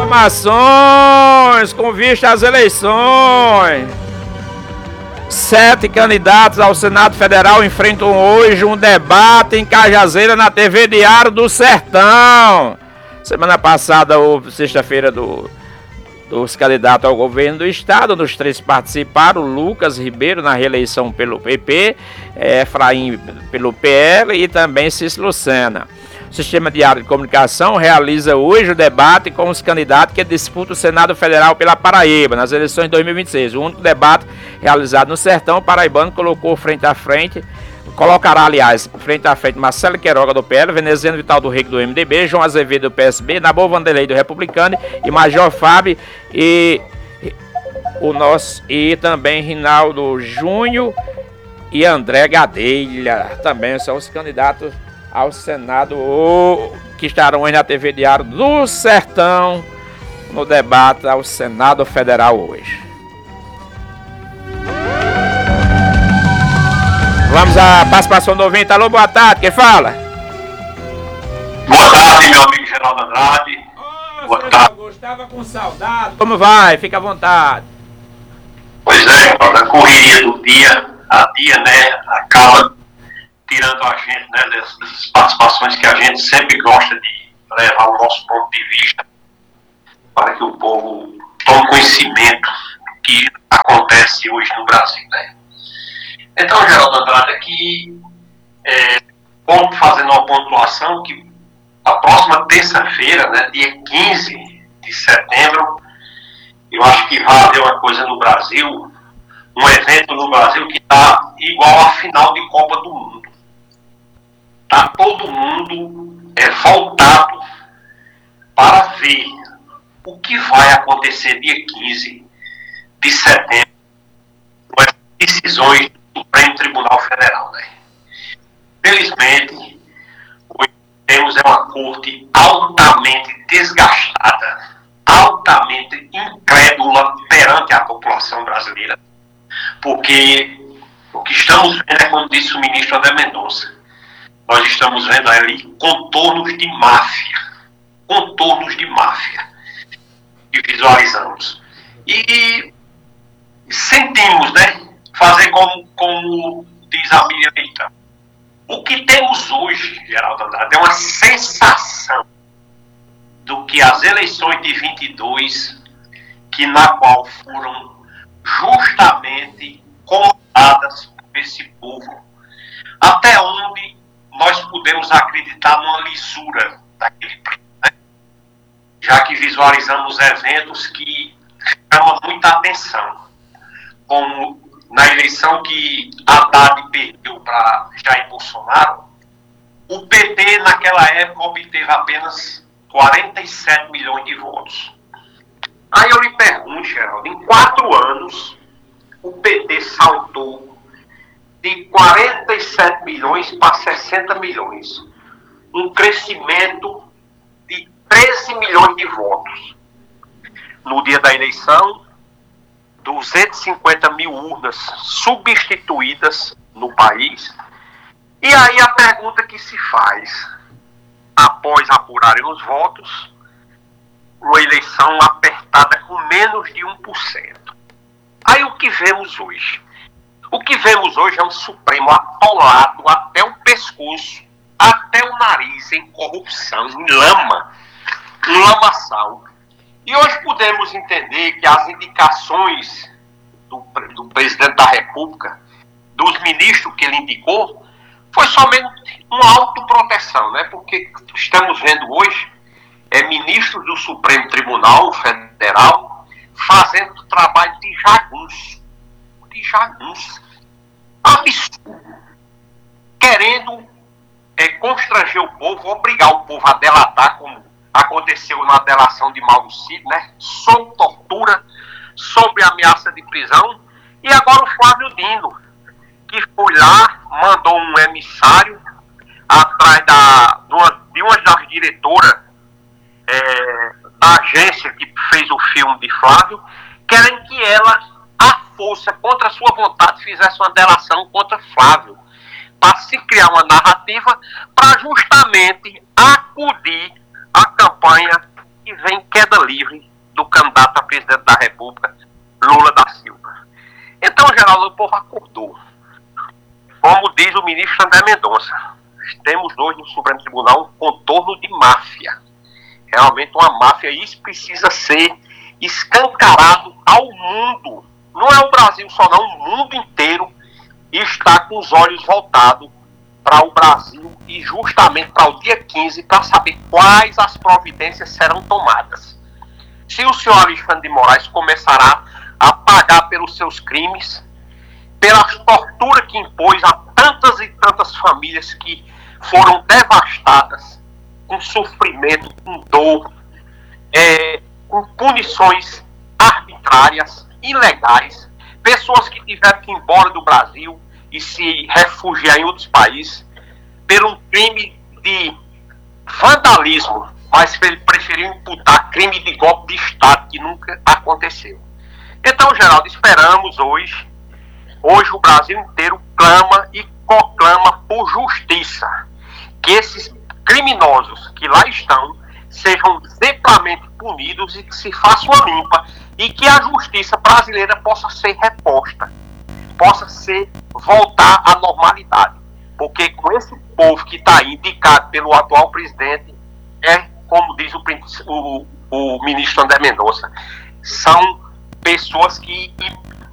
Informações com vista às eleições. 7 candidatos ao Senado Federal enfrentam hoje um debate em Cajazeira na TV Diário do Sertão. Semana passada houve sexta-feira dos candidatos ao governo do estado. Dos 3 participaram: Lucas Ribeiro na reeleição pelo PP, Efraim pelo PL e também Cícero Lucena. O Sistema Diário de Comunicação realiza hoje o debate com os candidatos que disputam o Senado Federal pela Paraíba nas eleições de 2026. O único debate realizado no Sertão paraibano colocará, aliás, frente a frente Marcelo Queiroga do PL, Veneziano Vital do Rego do MDB, João Azevedo do PSB, Nabor Vanderlei do Republicano e Major Fábio e também Rinaldo Júnior e André Gadelha. Também são os candidatos ao Senado que estarão hoje na TV Diário do Sertão no debate ao Senado Federal hoje. Vamos à participação do ouvinte. Alô, boa tarde, quem fala? Boa tarde, meu amigo Geraldo Andrade. Boa tarde. Gostava com saudade. Como vai? Fica à vontade. Pois é, a correria do dia a dia, né, acaba tirando a gente, né, dessas participações que a gente sempre gosta de levar o nosso ponto de vista para que o povo tome conhecimento do que acontece hoje no Brasil, né? Então, Geraldo Andrade, aqui, fazendo uma pontuação que a próxima terça-feira, né, dia 15 de setembro, eu acho que vai haver uma coisa no Brasil, um evento no Brasil que está igual à final de Copa do Mundo. Está todo mundo voltado para ver o que vai acontecer dia 15 de setembro com as decisões do Supremo Tribunal Federal, né? Felizmente, hoje temos uma corte altamente desgastada, altamente incrédula perante a população brasileira, porque o que estamos vendo é, como disse o ministro André Mendonça, nós estamos vendo ali contornos de máfia que visualizamos. E sentimos, né, fazer como diz a Miriam Leitão. O que temos hoje, Geraldo Andrade, é uma sensação do que as eleições de 22, na qual foram justamente comandadas por esse povo, até onde nós podemos acreditar numa lisura daquele plano, né? Já que visualizamos eventos que chamam muita atenção, como na eleição que Haddad perdeu para Jair Bolsonaro, o PT naquela época obteve apenas 47 milhões de votos. Aí eu lhe pergunto, Geraldo, em 4 anos o PT saltou de 47 milhões para 60 milhões. Um crescimento de 13 milhões de votos. No dia da eleição, 250 mil urnas substituídas no país. E aí a pergunta que se faz, após apurarem os votos, uma eleição apertada com menos de 1%. Aí o que vemos hoje? O que vemos hoje é um Supremo atolado até o pescoço, até o nariz, em corrupção, em lama, em lamaçal. E hoje podemos entender que as indicações do presidente da República, dos ministros que ele indicou, foi somente uma autoproteção, né? Porque estamos vendo hoje ministros do Supremo Tribunal Federal fazendo trabalho de jagunço. Absurdo, querendo constranger o povo, obrigar o povo a delatar, como aconteceu na delação de Mauro Cid, né? Sob tortura, sob ameaça de prisão. E agora o Flávio Dino, que foi lá, mandou um emissário atrás de uma das diretoras da agência que fez o filme de Flávio, querendo que ela, à força, contra a sua vontade, fizesse uma delação contra Flávio, para se criar uma narrativa para justamente acudir a campanha que vem queda livre do candidato a presidente da República, Lula da Silva. Então, Geraldo, o povo acordou. Como diz o ministro André Mendonça, temos hoje no Supremo Tribunal um contorno de máfia. Realmente uma máfia, e isso precisa ser escancarado ao mundo. Não é o Brasil só não, o mundo inteiro está com os olhos voltados para o Brasil e justamente para o dia 15 para saber quais as providências serão tomadas. Se o senhor Alexandre de Moraes começará a pagar pelos seus crimes, pelas torturas que impôs a tantas e tantas famílias que foram devastadas, com sofrimento, com dor, com punições arbitrárias, ilegais, pessoas que tiveram que ir embora do Brasil e se refugiar em outros países, por um crime de vandalismo, mas ele preferiu imputar crime de golpe de Estado, que nunca aconteceu. Então, Geraldo, esperamos hoje o Brasil inteiro clama e proclama por justiça, que esses criminosos que lá estão sejam exemplarmente punidos e que se faça uma limpa e que a justiça brasileira possa ser reposta, possa voltar à normalidade. Porque com esse povo que está aí indicado pelo atual presidente, como diz o ministro André Mendonça, são pessoas que